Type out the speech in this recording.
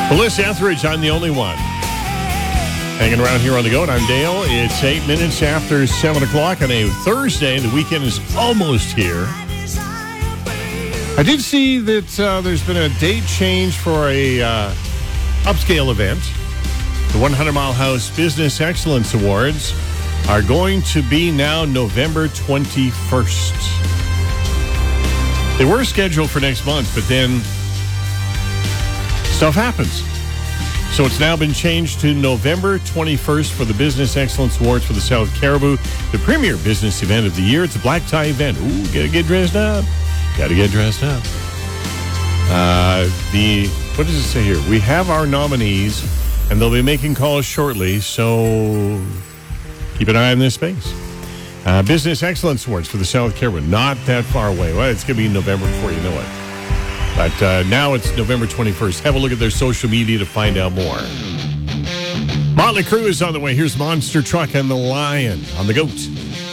Melissa Etheridge, I'm the only one. Hanging around here on the go, and I'm Dale. It's 8 minutes after 7 o'clock on a Thursday. The weekend is almost here. I did see that there's been a date change for a upscale event. The 100 Mile House Business Excellence Awards are going to be now November 21st. They were scheduled for next month, but then stuff happens. So it's now been changed to November 21st for the Business Excellence Awards for the South Caribou, the premier business event of the year. It's a black tie event. Ooh, gotta get dressed up. Gotta get dressed up. What does it say here? We have our nominees, and they'll be making calls shortly, so keep an eye on this space. Business Excellence Awards for the South Caribou, not that far away. Well, it's going to be November before you know it. But now it's November 21st. Have a look at their social media to find out more. Motley Crue is on the way. Here's Monster Truck and the Lion on the Goat.